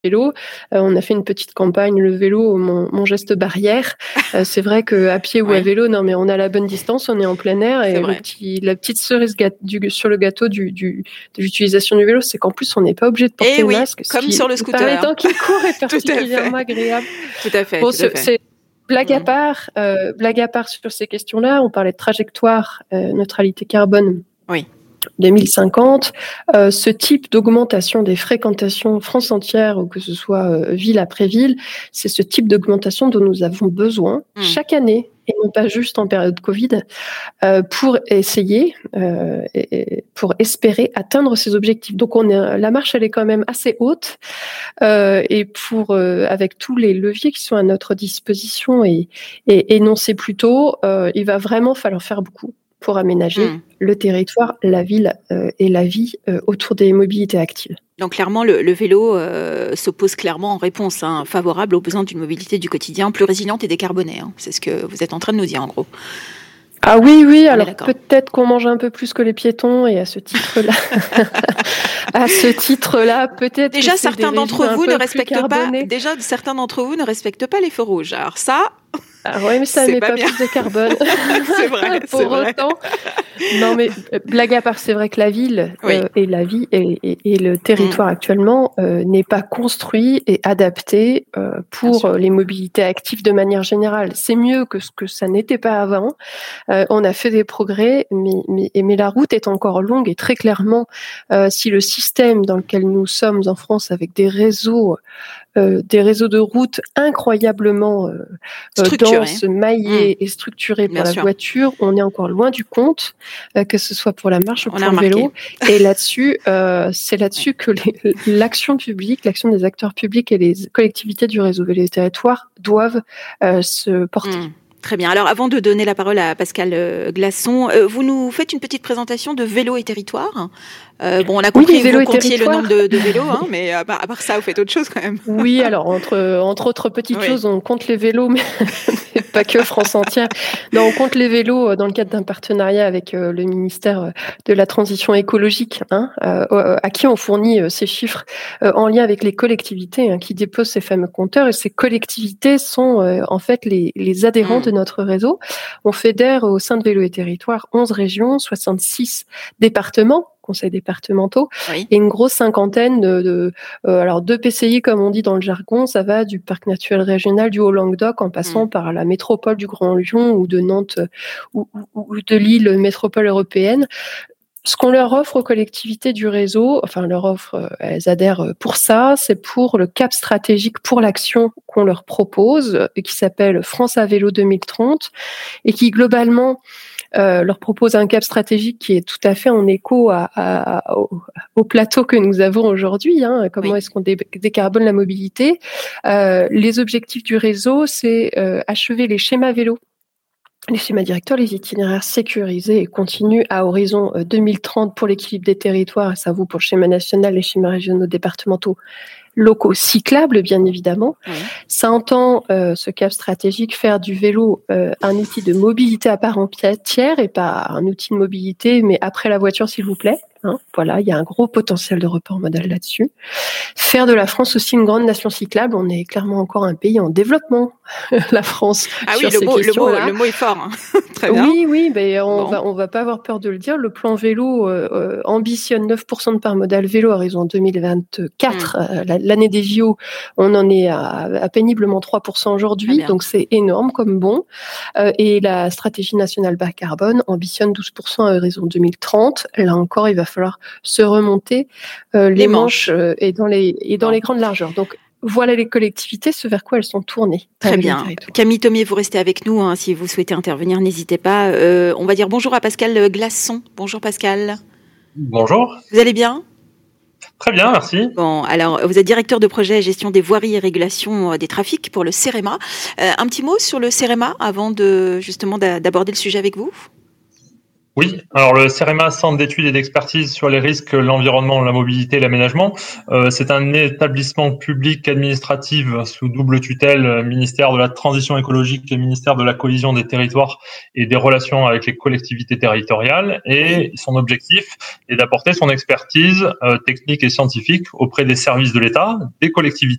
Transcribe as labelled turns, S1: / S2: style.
S1: vélo. On a fait une petite campagne, le vélo, mon geste barrière. C'est vrai qu'à pied ou à
S2: Ouais,
S1: vélo, non, mais on a la bonne distance, on est en plein air
S2: c'est
S1: et
S2: vrai.
S1: la petite cerise sur le gâteau de l'utilisation du vélo, c'est qu'en plus, on n'est pas obligé de porter
S2: Et
S1: le
S2: oui,
S1: masque, ce
S2: comme
S1: qui,
S2: sur le
S1: par les
S2: scooter.
S1: temps qui courent, est
S2: Tout à fait.
S1: particulièrement agréable.
S2: Tout à fait,
S1: Bon,
S2: tout à fait.
S1: c'est
S2: Mmh.
S1: blague à part sur ces questions-là, on parlait de trajectoire, neutralité carbone
S2: Oui.
S1: 2050, ce type d'augmentation des fréquentations France entière, ou que ce soit ville après ville, c'est ce type d'augmentation dont nous avons besoin
S2: Mmh.
S1: chaque année, et non pas juste en période Covid, pour essayer, pour espérer atteindre ces objectifs. Donc la marche, elle est quand même assez haute, et avec tous les leviers qui sont à notre disposition et énoncés plus tôt, il va vraiment falloir faire beaucoup pour aménager
S2: Mmh.
S1: le territoire, la ville et la vie autour des mobilités actives.
S2: Donc clairement, le vélo s'oppose clairement en réponse, hein, favorable aux besoins d'une mobilité du quotidien plus résiliente et décarbonée, hein. C'est ce que vous êtes en train de nous dire, en gros.
S1: Ah oui, oui,
S2: On est
S1: alors
S2: d'accord.
S1: peut-être qu'on mange un peu plus que les piétons, et à ce titre-là, à ce titre-là, peut-être que
S2: Déjà,
S1: c'est des
S2: certains
S1: régimes
S2: d'entre
S1: un
S2: vous ne
S1: peu plus
S2: respectent pas.
S1: carbonés.
S2: Déjà, certains d'entre vous ne respectent pas les feux rouges. Alors ça,
S1: Ah ouais, mais ça
S2: c'est
S1: émet
S2: pas
S1: pas
S2: bien.
S1: plus de carbone.
S2: C'est vrai, c'est
S1: Pour
S2: vrai.
S1: autant, non, mais blague à part, c'est vrai que la ville
S2: Oui.
S1: et la vie et le
S2: Mmh.
S1: territoire actuellement n'est pas construit et adapté
S2: Bien
S1: pour
S2: sûr.
S1: les mobilités actives de manière générale. C'est mieux que ce que ça n'était pas avant. On a fait des progrès, mais la route est encore longue, et très clairement, si le système dans lequel nous sommes en France, avec des réseaux de routes incroyablement
S2: Structuré.
S1: denses,
S2: Mmh.
S1: maillés et structurés pour
S2: Bien
S1: la
S2: sûr.
S1: voiture, on est encore loin du compte, que ce soit pour la marche ou
S2: On a
S1: pour le
S2: remarqué.
S1: vélo. Et là-dessus, c'est
S2: Ouais.
S1: là-dessus que l'action publique, l'action des acteurs publics et les collectivités du réseau Vélo et Territoires doivent se porter.
S2: Mmh. Très bien. Alors, avant de donner la parole à Pascal Glasson, vous nous faites une petite présentation de Vélo et Territoire. Bon, on a
S1: Oui,
S2: compris que
S1: Vélo
S2: vous
S1: et
S2: comptiez le nombre
S1: Territoires.
S2: de vélos, hein, mais à part ça, vous faites autre chose quand même.
S1: Oui, alors entre autres petites
S2: Oui.
S1: choses, on compte les vélos, mais pas que France entière. Non, on compte les vélos dans le cadre d'un partenariat avec le ministère de la Transition écologique, hein, à qui on fournit ces chiffres en lien avec les collectivités, hein, qui déposent ces fameux compteurs. Et ces collectivités sont en fait les adhérents
S2: Mmh.
S1: de notre réseau. On fédère au sein de Vélo et Territoire 11 régions, 66 départements, conseils départementaux,
S2: Oui.
S1: et une grosse cinquantaine alors, deux PCI, comme on dit dans le jargon, ça va du parc naturel régional du Haut-Languedoc en
S2: Mmh.
S1: passant par la métropole du Grand Lyon ou de Nantes ou de Lille, métropole européenne. Ce qu'on leur offre aux collectivités du réseau, enfin leur offre, elles adhèrent pour ça, c'est pour le cap stratégique pour l'action qu'on leur propose, et qui s'appelle France à vélo 2030, et qui globalement leur propose un cap stratégique qui est tout à fait en écho au plateau que nous avons aujourd'hui. Hein. Comment
S2: Oui.
S1: est-ce qu'on décarbone la mobilité? Les objectifs du réseau, c'est achever les schémas vélos, les schémas directeurs, les itinéraires sécurisés et continus à horizon 2030 pour l'équilibre des territoires, et ça vaut pour le schéma national, les schémas régionaux, départementaux, locaux, cyclables bien évidemment.
S2: Oui.
S1: Ça entend, ce cap stratégique, faire du vélo un outil de mobilité à part entière, et pas un outil de mobilité, mais après la voiture s'il vous plaît. Hein, voilà, il y a un gros potentiel de report modal là-dessus. Faire de la France aussi une grande nation cyclable, on est clairement encore un pays en développement, la France,
S2: Ah oui,
S1: sur ces questions-là.
S2: le mot est fort, hein. Très bien.
S1: Oui, oui, mais
S2: Bon.
S1: on va pas avoir peur de le dire. Le plan vélo ambitionne 9% de part modale vélo à horizon
S2: Mmh.
S1: 2024, l'année des JO. On en est à péniblement 3%
S2: Très
S1: aujourd'hui,
S2: bien.
S1: donc c'est énorme comme bond. Et la stratégie nationale bas carbone ambitionne 12% à horizon 2030. Là encore, il va falloir se remonter les
S2: Les
S1: manches
S2: manches.
S1: dans
S2: Bon.
S1: les grandes largeurs. Donc voilà les collectivités, ce vers quoi elles sont tournées à
S2: Très
S1: Vélo et
S2: bien.
S1: Territoire.
S2: Camille Thomier, vous restez avec nous, hein, si vous souhaitez intervenir, n'hésitez pas. On va dire bonjour à Pascal Glasson. Bonjour Pascal.
S3: Bonjour.
S2: Vous allez bien?
S3: Très bien, merci.
S2: Bon, alors vous êtes directeur de projet gestion des voiries et régulation des trafics pour le CEREMA. Un petit mot sur le CEREMA avant de justement d'aborder le sujet avec vous?
S3: Oui, alors le CEREMA, Centre d'études et d'expertise sur les risques, l'environnement, la mobilité et l'aménagement, c'est un établissement public administratif sous double tutelle, ministère de la Transition écologique et ministère de la Cohésion des territoires et des relations avec les collectivités territoriales. Et son objectif est d'apporter son expertise technique et scientifique auprès des services de l'État, des collectivités